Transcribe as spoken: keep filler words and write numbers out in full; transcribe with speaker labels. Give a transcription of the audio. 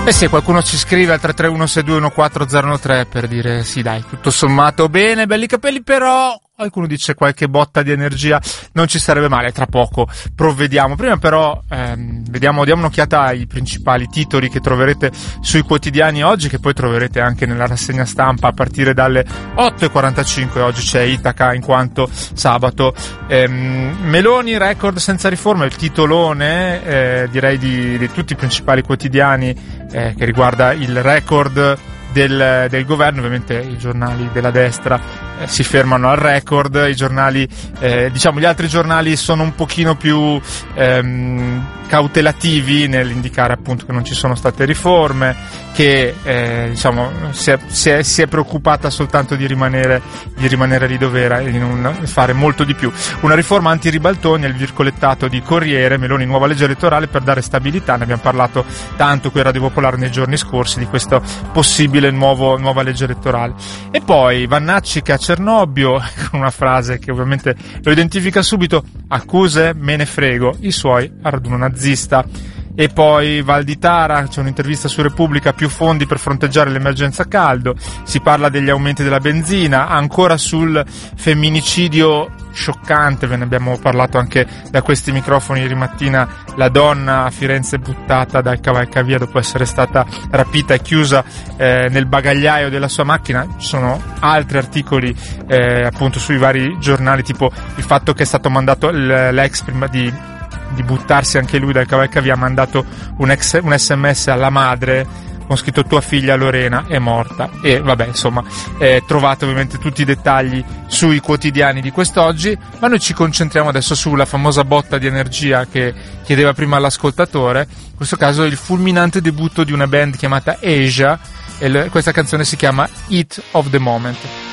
Speaker 1: Eh sì, qualcuno ci scrive al tre tre uno sei due uno quattro zero uno tre per dire sì dai, tutto sommato bene, belli capelli, però qualcuno dice qualche botta di energia non ci sarebbe male, tra poco provvediamo. Prima però ehm, vediamo, diamo un'occhiata ai principali titoli che troverete sui quotidiani oggi, che poi troverete anche nella rassegna stampa a partire dalle otto e quarantacinque. Oggi c'è Itaca in quanto sabato. ehm, Meloni, record senza riforma, il titolone eh, direi di, di tutti i principali quotidiani eh, che riguarda il record Del, del governo. Ovviamente i giornali della destra eh, si fermano al record, i giornali eh, diciamo gli altri giornali sono un pochino più ehm, cautelativi nell'indicare appunto che non ci sono state riforme, che eh, diciamo si è, si, è, si è preoccupata soltanto di rimanere di rimanere lì dove era e di non fare molto di più. Una riforma anti-ribaltoni è il virgolettato di Corriere. Meloni, nuova legge elettorale per dare stabilità. Ne abbiamo parlato tanto qui a Radio Popolare nei giorni scorsi di questo possibile Nuovo, nuova legge elettorale. E poi Vannacci che a Cernobbio, con una frase che ovviamente lo identifica subito: accuse, me ne frego, i suoi a raduno nazista. E poi Valditara, c'è un'intervista su Repubblica, più fondi per fronteggiare l'emergenza caldo, si parla degli aumenti della benzina, ancora sul femminicidio scioccante, ve ne abbiamo parlato anche da questi microfoni ieri mattina, la donna a Firenze buttata dal cavalcavia dopo essere stata rapita e chiusa eh, nel bagagliaio della sua macchina. Ci sono altri articoli eh, appunto sui vari giornali, tipo il fatto che è stato mandato l'ex prima di di buttarsi anche lui dal cavalcavia, ha mandato un, ex, un sms alla madre con scritto tua figlia Lorena è morta. E vabbè, insomma, eh, trovate ovviamente tutti i dettagli sui quotidiani di quest'oggi, ma noi ci concentriamo adesso sulla famosa botta di energia che chiedeva prima l'ascoltatore, in questo caso il fulminante debutto di una band chiamata Asia, e le, questa canzone si chiama Heat of the Moment.